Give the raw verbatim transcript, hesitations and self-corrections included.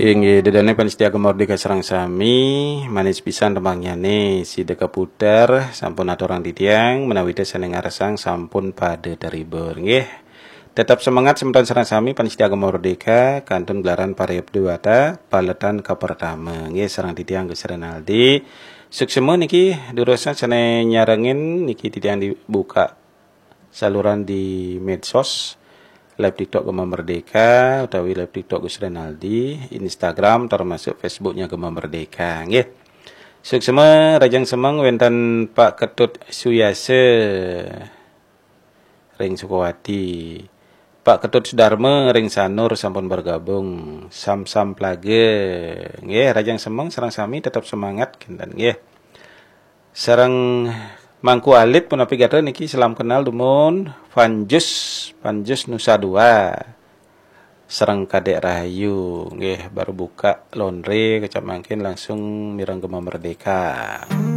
Inggih dedane panitia Merdeka sareng sami manis pisan tembangnya nih si deka puter sampun aturang ditiang menawi desa ngaresang sampun pada daribur nggih. Tetap semangat sementan sareng sami panitia Merdeka kantun gelaran pariyep duata paletan ka pertama nggih sareng ditiang Gus Renaldi. Suksema niki durusan sane nyarengin niki titiang dibuka saluran di medsos live TikTok Gema Merdeka utawi live TikTok Gus Renaldi, Instagram termasuk Facebooknya Gema Merdeka nggih. Suksema rajang semang wenten Pak Ketut Suyase ring Sukawati. Pak Ketut Sudarma ring Sanur sampun bergabung. Sam-sam plage nggih rajang semang sareng sami tetap semangat kinten nggih. Sareng Mangku Alit punapi gatra niki salam kenal dumun Panjus Panjus Nusa Dua sareng Kadek Rahayu nggih baru buka laundry kecamangkin langsung mireng Gema Merdeka.